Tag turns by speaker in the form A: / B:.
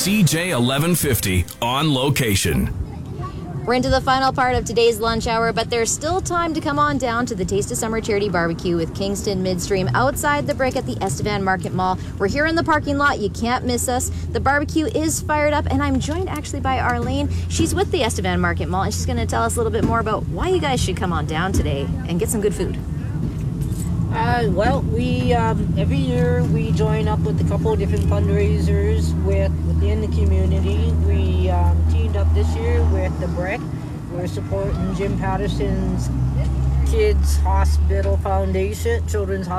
A: CJ 1150 on location.
B: We're into the final part of today's lunch hour, but there's still time to come on down to the Taste of Summer Charity Barbecue with Kingston Midstream outside the brick at the Estevan Market Mall. We're here in the parking lot. You can't miss us. The barbecue is fired up, and I'm joined actually by Arlene. She's with the Estevan Market Mall, and she's going to tell us a little bit more about why you guys should come on down today and get some good food.
C: Well, we every year we join up with a couple of different fundraisers within the community. We teamed up this year with the Brick. We're supporting Jim Patterson's Kids Hospital Foundation, Children's Hospital.